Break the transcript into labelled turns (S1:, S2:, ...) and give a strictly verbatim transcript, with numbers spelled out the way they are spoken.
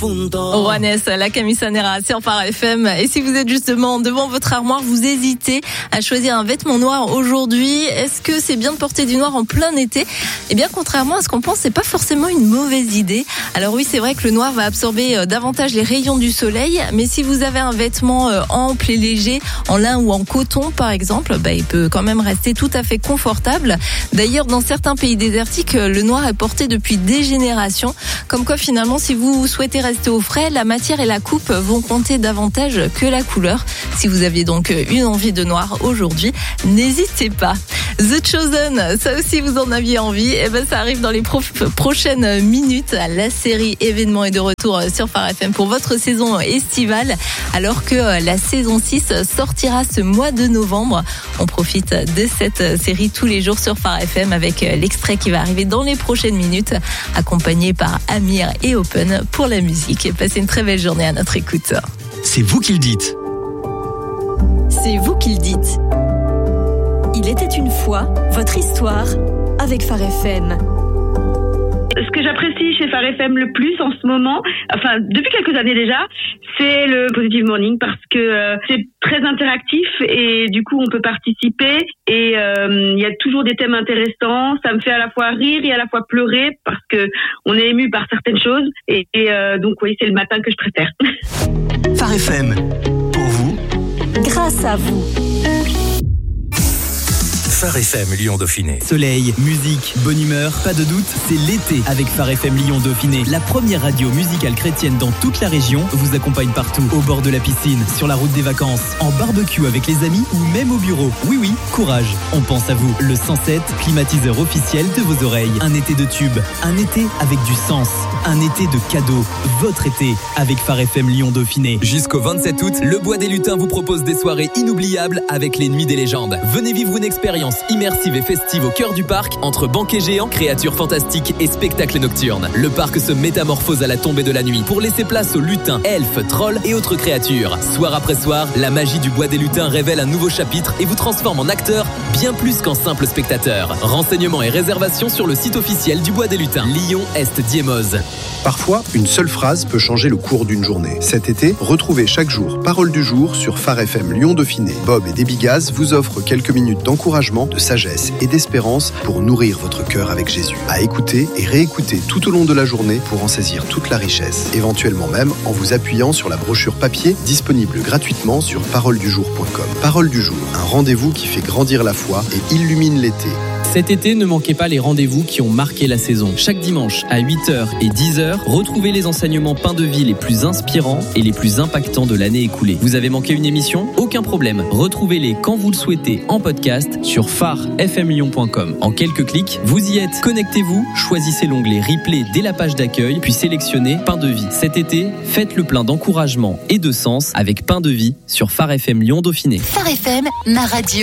S1: profundo.
S2: Juanes, la camisanera sur Phare F M. Et si vous êtes justement devant votre armoire, vous hésitez à choisir un vêtement noir aujourd'hui, est-ce que c'est bien de porter du noir en plein été? Eh bien, contrairement à ce qu'on pense, c'est pas forcément une mauvaise idée. Alors oui, c'est vrai que le noir va absorber davantage les rayons du soleil, mais si vous avez un vêtement ample et léger, en lin ou en coton par exemple, bah, il peut quand même rester tout à fait confortable. D'ailleurs, dans certains pays désertiques, le noir est porté depuis des générations. Comme quoi, finalement, si vous souhaitez rester au frais, la matière et la coupe vont compter davantage que la couleur. Si vous aviez donc une envie de noir aujourd'hui, n'hésitez pas. The Chosen, ça aussi vous en aviez envie, et ben ça arrive dans les pro- prochaines minutes. La série événement est de retour sur Phare F M pour votre saison estivale, alors que la saison six sortira ce mois de novembre. On profite de cette série tous les jours sur Phare F M avec l'extrait qui va arriver dans les prochaines minutes, accompagné par Amir et Open pour la musique. Passez une très belle journée à notre écoute.
S3: C'est vous qui le dites.
S4: C'est vous qui le dites. Il était une fois votre histoire avec Phare F M.
S5: Ce que j'apprécie chez Phare F M le plus en ce moment, enfin depuis quelques années déjà, c'est le Positive Morning parce que euh, c'est très interactif et du coup on peut participer et il euh, y a toujours des thèmes intéressants. Ça me fait à la fois rire et à la fois pleurer parce que on est ému par certaines choses et, et euh, donc oui, c'est le matin que je préfère.
S3: Phare F M, pour vous,
S4: Grâce à vous.
S6: Phare F M Lyon Dauphiné.
S7: Soleil, musique, bonne humeur, pas de doute, c'est l'été avec Phare F M Lyon Dauphiné. La première radio musicale chrétienne dans toute la région vous accompagne partout. Au bord de la piscine, sur la route des vacances, en barbecue avec les amis ou même au bureau. Oui oui, courage, on pense à vous. Le cent sept, climatiseur officiel de vos oreilles. Un été de tube, un été avec du sens, un été de cadeaux. Votre été avec Phare F M Lyon Dauphiné.
S8: Jusqu'au vingt-sept août, le Bois des Lutins vous propose des soirées inoubliables avec les Nuits des légendes. Venez vivre une expérience immersive et festive au cœur du parc entre banquets géants, créatures fantastiques et spectacles nocturnes. Le parc se métamorphose à la tombée de la nuit pour laisser place aux lutins, elfes, trolls et autres créatures. Soir après soir, la magie du Bois des Lutins révèle un nouveau chapitre et vous transforme en acteur bien plus qu'en simple spectateur. Renseignements et réservations sur le site officiel du Bois des Lutins. Lyon Est Diémoz.
S9: Parfois, une seule phrase peut changer le cours d'une journée. Cet été, retrouvez chaque jour Parole du jour sur Phare F M Lyon Dauphiné. Bob et Debbie Gaz vous offrent quelques minutes d'encouragement, de sagesse et d'espérance pour nourrir votre cœur avec Jésus. À écouter et réécouter tout au long de la journée pour en saisir toute la richesse. Éventuellement même en vous appuyant sur la brochure papier disponible gratuitement sur parole du jour point com. Parole du jour, un rendez-vous qui fait grandir la foi et illumine l'été.
S10: Cet été, ne manquez pas les rendez-vous qui ont marqué la saison. Chaque dimanche à huit heures et dix heures, retrouvez les enseignements Pain de Vie les plus inspirants et les plus impactants de l'année écoulée. Vous avez manqué une émission ? Aucun problème. Retrouvez-les quand vous le souhaitez en podcast sur phare f m lyon point com. En quelques clics, vous y êtes. Connectez-vous, choisissez l'onglet Replay dès la page d'accueil, puis sélectionnez Pain de Vie. Cet été, faites le plein d'encouragement et de sens avec Pain de Vie sur Phare F M Lyon Dauphiné.
S4: Phare F M, ma radio.